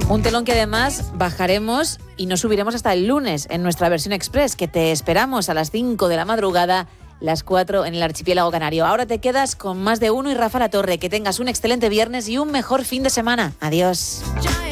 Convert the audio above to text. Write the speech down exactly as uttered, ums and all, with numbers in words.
Un telón que además bajaremos y no subiremos hasta el lunes en nuestra versión express, que te esperamos a las cinco de la madrugada, las cuatro en el archipiélago canario. Ahora te quedas con Más de Uno y Rafa La Torre. Que tengas un excelente viernes y un mejor fin de semana. Adiós.